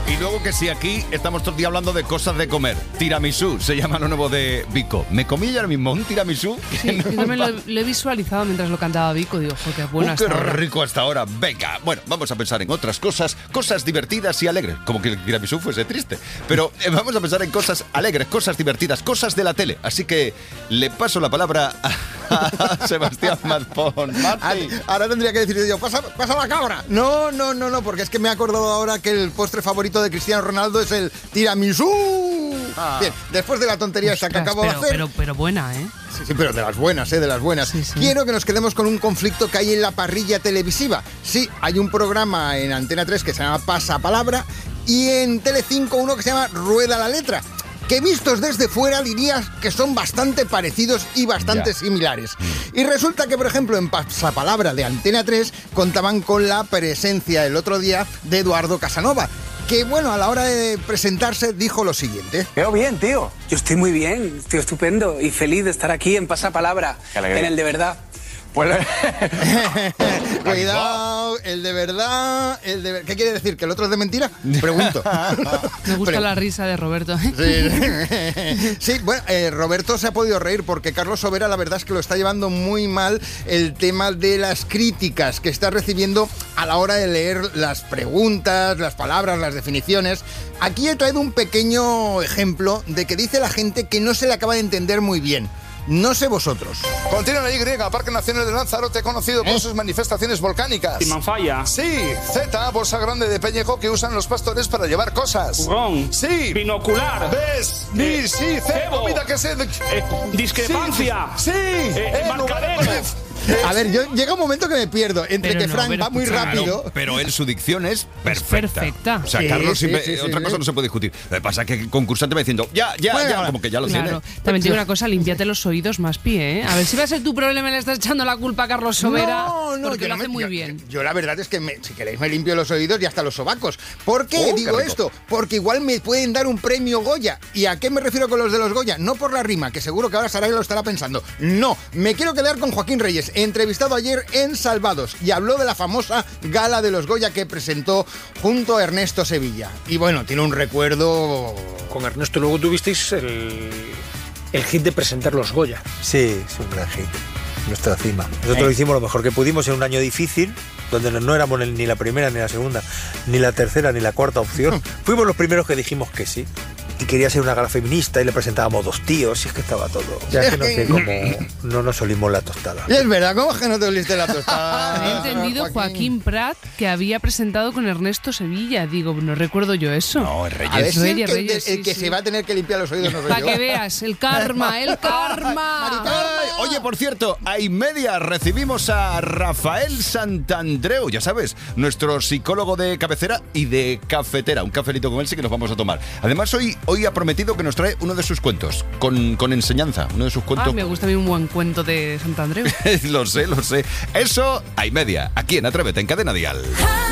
Y luego que sí, aquí estamos todo el día hablando de cosas de comer. Tiramisú, se llama lo nuevo de Vico. Me comí yo ahora mismo un tiramisú. Sí, yo también lo he visualizado mientras lo cantaba Vico. Digo, qué bueno qué hasta ahora. rico hasta ahora. Venga, bueno, vamos a pensar en otras cosas divertidas y alegres. Como que el tiramisú fuese triste. Pero vamos a pensar en cosas alegres, cosas divertidas, cosas de la tele. Así que le paso la palabra a Sebastián Mazpón. Ahora tendría que decir yo, pasa la cabra. No, porque es que me he acordado ahora que el postre favorito de Cristiano Ronaldo es el tiramisú. Bien, después de la tontería esta que acabo de hacer. Pero buena, ¿eh? Sí, pero de las buenas, de las buenas. Sí. Quiero que nos quedemos con un conflicto que hay en la parrilla televisiva. Sí, hay un programa en Antena 3 que se llama Pasapalabra y en Telecinco uno que se llama Rueda la Letra, que vistos desde fuera dirías que son bastante parecidos y bastante similares. Y resulta que, por ejemplo, en Pasapalabra de Antena 3 contaban con la presencia el otro día de Eduardo Casanova, que, bueno, a la hora de presentarse dijo lo siguiente. Veo bien, tío. Yo estoy muy bien, estoy estupendo y feliz de estar aquí en Pasapalabra, en el de verdad. Pues... Cuidado, el de verdad, ¿Qué quiere decir? ¿Que el otro es de mentira? Pregunto. Me gusta la risa de Roberto. Sí, bueno, Roberto se ha podido reír porque Carlos Sobera la verdad es que lo está llevando muy mal el tema de las críticas que está recibiendo a la hora de leer las preguntas, las palabras, las definiciones. Aquí he traído un pequeño ejemplo de que dice la gente que no se le acaba de entender muy bien. No sé vosotros. Continúa la Y, Parque Nacional de Lanzarote, conocido por sus manifestaciones volcánicas. Manfaya. Sí. Z, bolsa grande de pellejo que usan los pastores para llevar cosas. Purrón. Sí. Binocular. ¿Ves? Sí. C, cebo. comida que se... Discrepancia. Sí. Embarcadero. A ver, yo llega un momento que me pierdo entre que Frank va muy rápido. Pero él, su dicción es perfecta. O sea, Sí, Carlos, sí, otra cosa no se puede discutir. Lo que pasa es que el concursante me diciendo, ya, como que ya lo Claro. tiene. También digo una cosa, límpiate los oídos más pie, ¿eh? A ver si va a ser tu problema y le estás echando la culpa a Carlos Sobera. No, porque lo hace muy bien. Yo la verdad es que si queréis me limpio los oídos y hasta los sobacos. ¿Por qué digo esto? Porque igual me pueden dar un premio Goya. ¿Y a qué me refiero con los de los Goya? No por la rima, que seguro que ahora Saray lo estará pensando. No, me quiero quedar con Joaquín Reyes, entrevistado ayer en Salvados, y habló de la famosa gala de los Goya que presentó junto a Ernesto Sevilla. Y bueno, tiene un recuerdo... Con Ernesto luego tuvisteis el hit de presentar los Goya. Sí, es un gran hit. Nuestra cima. Nosotros lo hicimos lo mejor que pudimos en un año difícil, donde no éramos ni la primera, ni la segunda, ni la tercera, ni la cuarta opción. Fuimos los primeros que dijimos que sí. Y quería ser una gala feminista y le presentábamos 2 tíos, y es que estaba todo. Ya es que no sé cómo no nos olimos la tostada. Y es verdad, ¿cómo es que no te oliste la tostada? Había entendido Joaquín Prat que había presentado con Ernesto Sevilla. Digo, no recuerdo yo eso. No, es Reyes. A ver si Reyes, el que se va a tener que limpiar los oídos no soy yo. Para que veas, el karma. Oye, por cierto, a y media recibimos a Rafael Santandreu, ya sabes, nuestro psicólogo de cabecera y de cafetera. Un cafelito con él sí que nos vamos a tomar. Además, hoy ha prometido que nos trae uno de sus cuentos, con enseñanza, uno de sus cuentos. Me gusta a mí un buen cuento de Santandreu. Lo sé. Eso a y media, aquí en Atrévete, en Cadena Dial.